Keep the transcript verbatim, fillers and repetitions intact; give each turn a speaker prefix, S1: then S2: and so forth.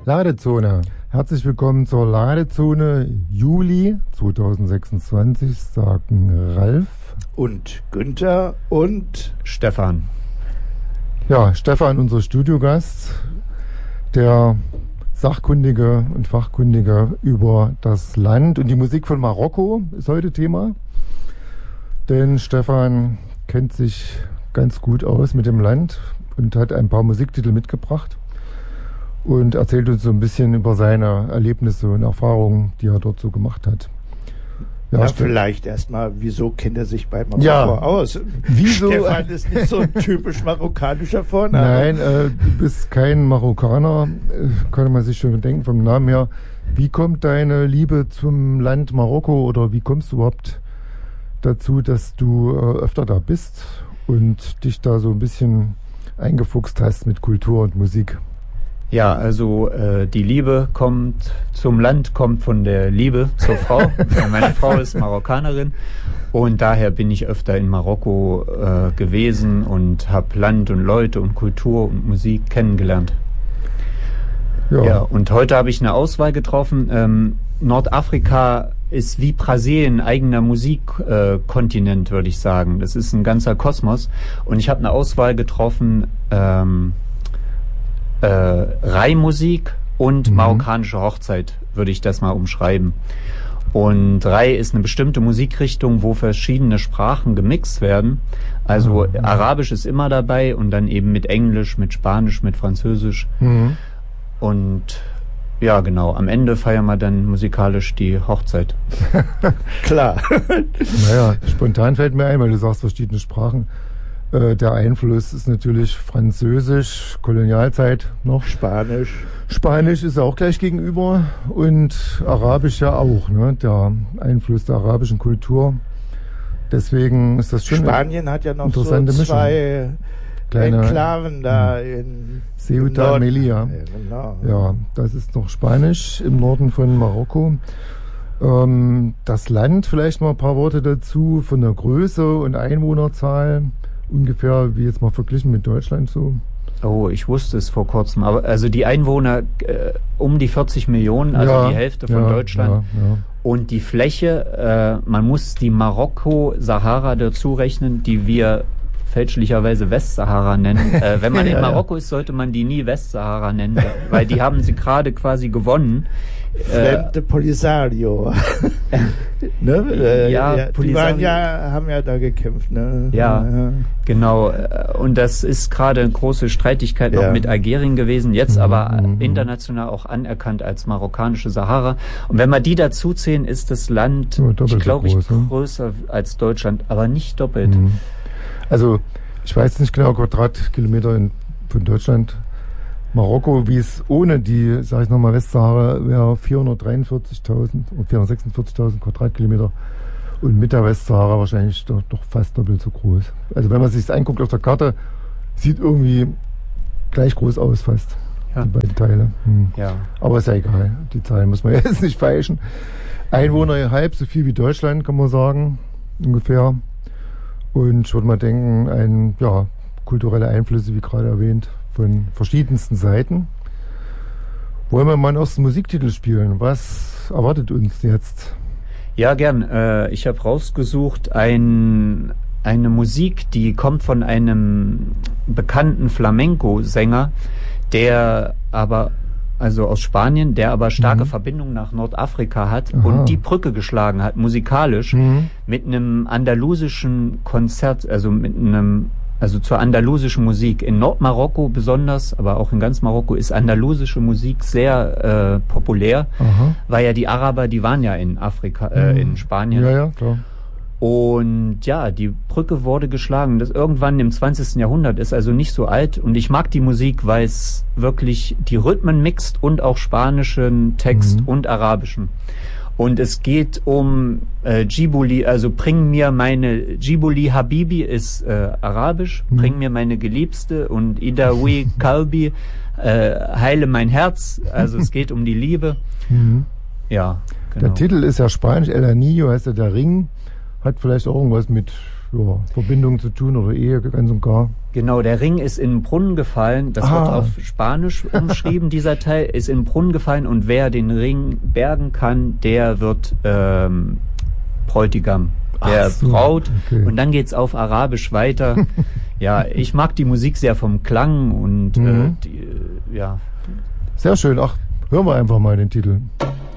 S1: Ladezone. Herzlich willkommen zur Ladezone Juli zweitausendsechsundzwanzig, sagen Ralf
S2: und Günther und
S3: Stefan.
S1: Ja, Stefan, unser Studiogast, der Sachkundige und Fachkundige über das Land und die Musik von Marokko ist heute Thema. Denn Stefan kennt sich ganz gut aus mit dem Land und hat ein paar Musiktitel mitgebracht und erzählt uns so ein bisschen über seine Erlebnisse und Erfahrungen, die er dort so gemacht hat.
S2: Ja, ja vielleicht erstmal, wieso kennt er sich bei Marokko
S1: ja,
S2: aus?
S1: Wieso?
S2: Stefan ist nicht so ein typisch marokkanischer Vorname.
S1: Nein, äh, du bist kein Marokkaner, äh, kann man sich schon denken vom Namen her. Wie kommt deine Liebe zum Land Marokko oder wie kommst du überhaupt dazu, dass du äh, öfter da bist und dich da so ein bisschen eingefuchst hast mit Kultur und Musik?
S3: Ja, also äh, die Liebe kommt zum Land, kommt von der Liebe zur Frau. Meine Frau ist Marokkanerin und daher bin ich öfter in Marokko äh, gewesen und habe Land und Leute und Kultur und Musik kennengelernt. Ja, ja und heute habe ich eine Auswahl getroffen. Ähm, Nordafrika ist wie Brasilien ein eigener Musikkontinent, äh, würde ich sagen. Das ist ein ganzer Kosmos und ich habe eine Auswahl getroffen, ähm, Äh, Rai-Musik und mhm. marokkanische Hochzeit, würde ich das mal umschreiben. Und Rai ist eine bestimmte Musikrichtung, wo verschiedene Sprachen gemixt werden. Also mhm. Arabisch ist immer dabei und dann eben mit Englisch, mit Spanisch, mit Französisch. Mhm. Und ja, genau, am Ende feiern wir dann musikalisch die Hochzeit.
S2: Klar.
S1: Naja, spontan fällt mir ein, weil du sagst verschiedene Sprachen. Der Einfluss ist natürlich Französisch, Kolonialzeit noch.
S2: Spanisch.
S1: Spanisch ist auch gleich gegenüber und Arabisch ja auch, ne? Der Einfluss der arabischen Kultur. Deswegen ist das schon
S2: Spanien hat ja noch so zwei kleine Enklaven da in
S1: Ceuta und Melilla.
S2: Ja, genau.
S1: Ja, das ist noch Spanisch im Norden von Marokko. Ähm, das Land, vielleicht mal ein paar Worte dazu, von der Größe und Einwohnerzahl. Ungefähr wie jetzt mal verglichen mit Deutschland so.
S3: Oh, ich wusste es vor kurzem. Aber also die Einwohner äh, um die vierzig Millionen, also
S1: ja,
S3: die Hälfte von
S1: ja,
S3: Deutschland.
S1: Ja, ja.
S3: Und die Fläche, äh, man muss die Marokko-Sahara dazu rechnen, die wir fälschlicherweise Westsahara nennen. Äh, wenn man in Marokko ist, sollte man die nie Westsahara nennen, weil die haben sie gerade quasi gewonnen.
S2: Frente Polisario. ne? äh,
S3: ja,
S2: ja, die waren ja, haben ja da gekämpft. Ne?
S3: Ja, ja, genau. Und das ist gerade eine große Streitigkeit ja. noch mit Algerien gewesen, jetzt aber mhm. international auch anerkannt als marokkanische Sahara. Und wenn wir die dazu zählen, ist das Land, ja, ich glaube, ich, größer als Deutschland, aber nicht doppelt.
S1: Mhm. Also, ich weiß nicht genau, Quadratkilometer in, von Deutschland. Marokko, wie es ohne die, sag ich nochmal, Westsahara wäre vierhundertdreiundvierzigtausend und vierhundertsechsundvierzigtausend Quadratkilometer und mit der Westsahara wahrscheinlich doch, doch fast doppelt so groß. Also wenn man sich das anguckt auf der Karte, sieht irgendwie gleich groß aus fast, ja. die beiden Teile. Hm.
S3: Ja.
S1: Aber ist ja egal, die Zahlen muss man jetzt nicht feilschen. Einwohner halb so viel wie Deutschland, kann man sagen, ungefähr. Und ich würde mal denken, ein, ja, kulturelle Einflüsse, wie gerade erwähnt, von verschiedensten Seiten. Wollen wir mal einen ersten Musiktitel spielen? Was erwartet uns jetzt?
S3: Ja, gern. Äh, ich habe rausgesucht ein, eine Musik, die kommt von einem bekannten Flamenco-Sänger, der aber, also aus Spanien, der aber starke mhm. Verbindungen nach Nordafrika hat Aha. und die Brücke geschlagen hat, musikalisch, mhm. mit einem andalusischen Konzert, also mit einem Also zur andalusischen Musik. In Nordmarokko besonders, aber auch in ganz Marokko ist andalusische Musik sehr äh, populär, Aha. weil ja die Araber, die waren ja in Afrika, äh, mhm. in Spanien.
S1: Ja, ja, klar.
S3: Und ja, die Brücke wurde geschlagen. Das irgendwann im zwanzigsten Jahrhundert ist, also nicht so alt. Und ich mag die Musik, weil es wirklich die Rhythmen mixt und auch spanischen Text mhm. und arabischen. Und es geht um äh, Djibouti, also bring mir meine, Djibouti Habibi ist äh, arabisch, mhm. bring mir meine Geliebste und Idawi Kalbi, äh, heile mein Herz, also es geht um die Liebe. Mhm. Ja, genau.
S1: Der Titel ist ja spanisch, El Anillo heißt ja der Ring, hat vielleicht auch irgendwas mit ja, Verbindung zu tun oder Ehe, ganz und gar.
S3: Genau, der Ring ist in den Brunnen gefallen. Das ah. wird auf Spanisch umschrieben, dieser Teil. Ist in den Brunnen gefallen und wer den Ring bergen kann, der wird ähm, Bräutigam der so, Braut. Okay. Und dann geht's auf Arabisch weiter. Ja, ich mag die Musik sehr vom Klang und mhm. äh, die, ja.
S1: Sehr schön. Ach, hören wir einfach mal den Titel.